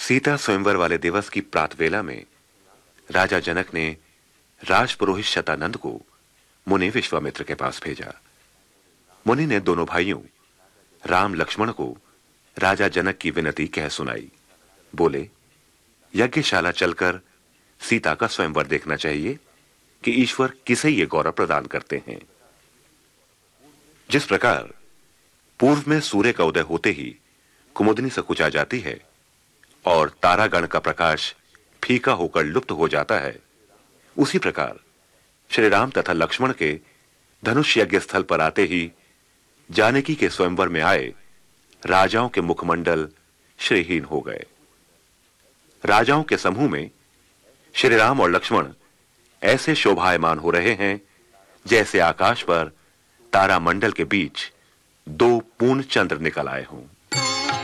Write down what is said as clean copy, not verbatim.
सीता स्वयंवर वाले दिवस की प्रातवेला में राजा जनक ने राजपुरोहित शतानंद को मुनि विश्वामित्र के पास भेजा। मुनि ने दोनों भाइयों राम लक्ष्मण को राजा जनक की विनती कह सुनाई। बोले, यज्ञशाला चलकर सीता का स्वयंवर देखना चाहिए कि ईश्वर किसे ये गौरव प्रदान करते हैं। जिस प्रकार पूर्व में सूर्य का उदय होते ही कुमुदनी सकुचा जाती है और तारागण का प्रकाश फीका होकर लुप्त हो जाता है, उसी प्रकार श्री राम तथा लक्ष्मण के धनुष यज्ञ स्थल पर आते ही जानकी के स्वयंवर में आए राजाओं के मुखमंडल श्रीहीन हो गए। राजाओं के समूह में श्री राम और लक्ष्मण ऐसे शोभायमान हो रहे हैं जैसे आकाश पर तारामंडल के बीच दो पूर्ण चंद्र निकल आए हों।